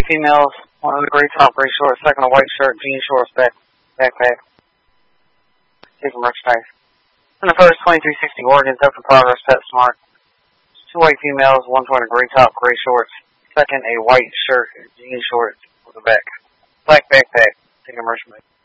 females, one in a gray top, gray shorts, second a white shirt, jean shorts, backpack. Taking merchandise. And the first 2360 Oregon, Delta Progress, Pet Smart. Two white females, one wearing a gray top, gray shorts, second a white shirt, jean shorts with a black backpack. Taking merchandise.